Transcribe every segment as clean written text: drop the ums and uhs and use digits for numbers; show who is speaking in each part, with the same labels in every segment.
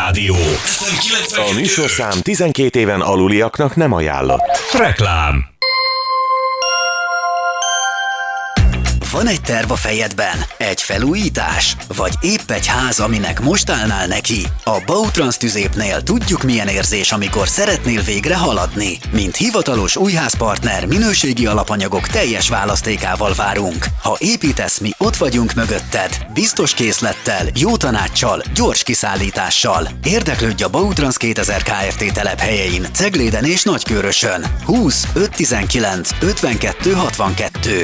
Speaker 1: Rádió.
Speaker 2: A műsorszám 12 éven aluliaknak nem ajánlott.
Speaker 1: Reklám.
Speaker 3: Van egy terv a fejedben? Egy felújítás? Vagy épp egy ház, aminek most állnál neki? A Bautrans Tüzépnél tudjuk, milyen érzés, amikor szeretnél végre haladni. Mint hivatalos újházpartner, minőségi alapanyagok teljes választékával várunk. Ha építesz, mi ott vagyunk mögötted. Biztos készlettel, jó tanáccsal, gyors kiszállítással. Érdeklődj a Bautrans 2000 Kft. Telephelyein, Cegléden és Nagykőrösön. 20 519 52 62.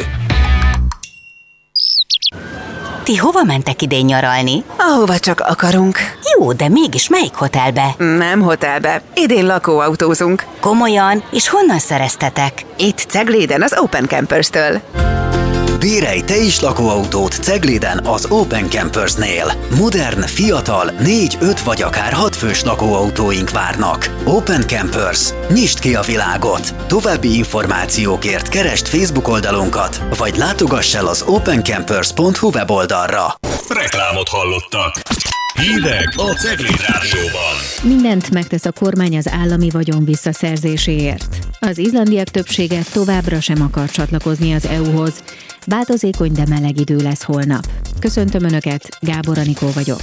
Speaker 4: Ti hova mentek idén nyaralni?
Speaker 5: Ahova csak akarunk.
Speaker 4: Jó, de mégis melyik hotelbe?
Speaker 5: Nem hotelbe. Idén lakóautózunk.
Speaker 4: Komolyan? És honnan szereztetek?
Speaker 5: Itt Cegléden az Open Campers-től.
Speaker 3: Bérelj te is lakóautót Cegléden az Open Campersnél. Modern, fiatal, 4, 5 vagy akár 6 fős lakóautóink várnak. Open Campers. Nyisd ki a világot! További információkért keresd Facebook oldalunkat, vagy látogass el az opencampers.hu weboldalra.
Speaker 1: Reklámot hallottak. Hírek a Cegléd Rádióban.
Speaker 6: Mindent megtesz a kormány az állami vagyon visszaszerzéséért. Az izlandiak többsége továbbra sem akar csatlakozni az EU-hoz. Változékony, de meleg idő lesz holnap. Köszöntöm Önöket, Gábor Anikó vagyok.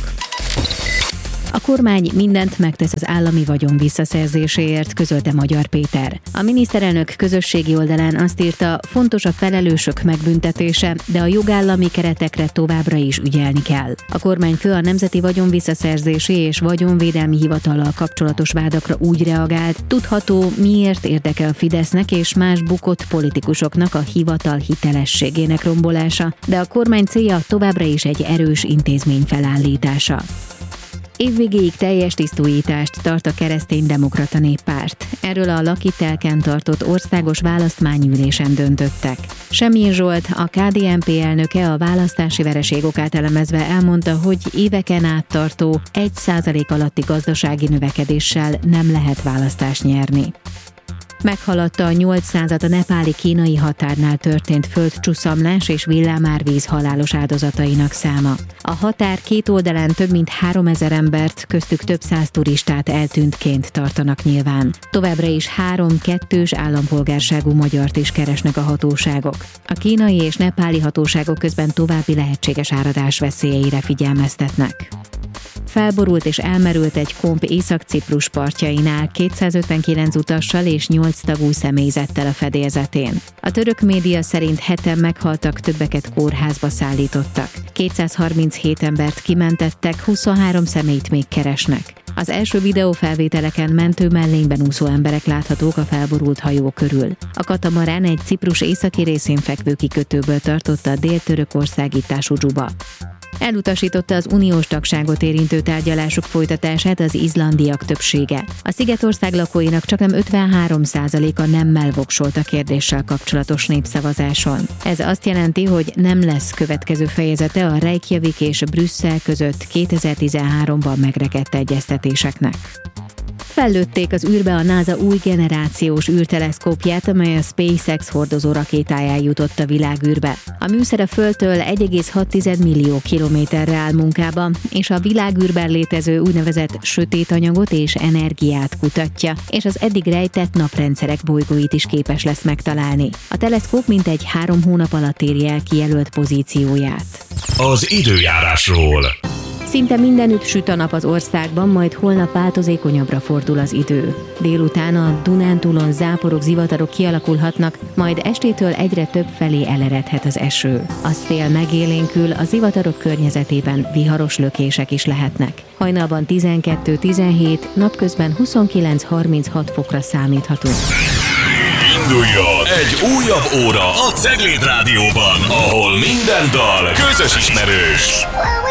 Speaker 6: A kormány mindent megtesz az állami vagyon visszaszerzéséért, közölte Magyar Péter. A miniszterelnök közösségi oldalán azt írta, fontos a felelősök megbüntetése, de a jogállami keretekre továbbra is ügyelni kell. A kormányfő a Nemzeti Vagyon Visszaszerzési és Vagyonvédelmi Hivatallal kapcsolatos vádakra úgy reagált, tudható, miért érdekel a Fidesznek és más bukott politikusoknak a hivatal hitelességének rombolása, de a kormány célja továbbra is egy erős intézmény felállítása. Évvégéig teljes tisztújítást tart a Kereszténydemokrata Néppárt. Erről a Lakitelken tartott országos választmányülésen döntöttek. Semjén Zsolt, a KDNP elnöke a választási vereség okát elemezve elmondta, hogy éveken át tartó 1% alatti gazdasági növekedéssel nem lehet választást nyerni. Meghaladta a 800-at a nepáli-kínai határnál történt földcsuszamlás és villámárvíz halálos áldozatainak száma. A határ két oldalán több mint 3000 embert, köztük több száz turistát eltűntként tartanak nyilván. Továbbra is 3 kettős állampolgárságú magyart is keresnek a hatóságok. A kínai és nepáli hatóságok közben további lehetséges áradás veszélyeire figyelmeztetnek. Felborult és elmerült egy komp Észak-Ciprus partjainál 259 utassal és 8 tagú személyzettel a fedélzetén. A török média szerint 7-en meghaltak, többeket kórházba szállítottak. 237 embert kimentettek, 23 személyt még keresnek. Az első videófelvételeken mentő mellényben úszó emberek láthatók a felborult hajó körül. A katamarán egy Ciprus északi részén fekvő kikötőből tartotta a dél-törökországi Tásudzuba. Elutasította az uniós tagságot érintő tárgyalások folytatását az izlandiak többsége. A szigetország lakóinak csaknem 53%-a nemmel voksolt a kérdéssel kapcsolatos népszavazáson. Ez azt jelenti, hogy nem lesz következő fejezete a Reykjavik és Brüsszel között 2013-ban megrekedt egyeztetéseknek. Fellőtték az űrbe a NASA új generációs űrteleszkópját, amely a SpaceX hordozó rakétáján jutott a világűrbe. A műszer a Földtől 1,6 millió kilométerre áll munkába, és a világűrben létező úgynevezett sötét anyagot és energiát kutatja, és az eddig rejtett naprendszerek bolygóit is képes lesz megtalálni. A teleszkóp mintegy 3 hónap alatt éri el kijelölt pozícióját.
Speaker 1: Az időjárásról.
Speaker 6: Szinte mindenütt süt a nap az országban, majd holnap változékonyabbra fordul az idő. Délután a Dunántúlon záporok, zivatarok kialakulhatnak, majd estétől egyre több felé eleredhet az eső. A szél megélénkül, a zivatarok környezetében viharos lökések is lehetnek. Hajnalban 12-17, napközben 29-36 fokra számíthatunk.
Speaker 1: Induljon egy újabb óra a Cegléd Rádióban, ahol minden dal közös ismerős.